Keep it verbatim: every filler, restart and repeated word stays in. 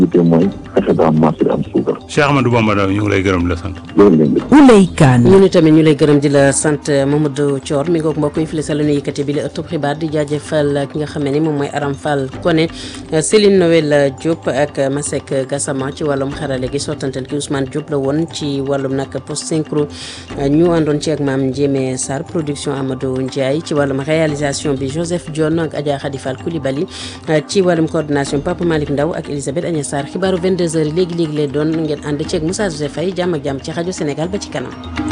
te mooy fexe ba am marché am suukar. Cheikh Ahmadou Bamba Ndaw ñu ngi lay gërëm di la sant. Ouleye Kane. ñu ni tamit ñu lay gërëm di la sant Mamadou Thior mi ngoog mbokk yi fi la sa la ñu yëkkati bi la ëttub xibaar di jaajëfal ki nga xam ne ni moom mooy Aram Fall Koné Céline Noël Diop ak Masek Gassama ci wàllum xarale gi sottantal ki Ousmane Diop la woon ci wàllum nag post synchro ñu àndoon ci ak maam Ndiémé Sarr production Amadou Ndiaye ci wàllum réalisation bi Joseph Dione ak Adja Khadifal Koulibaly ci wàllum coordination Papa Malick Ndaw ak Elisabeth Agnès Sarr xibaaru vingt-deux heures yi léegi léegi lay doon ngeen ànd ci ak Moussa Joseph Faye jàmm ak jàmm ci rajo Sénégal ba ci kanam.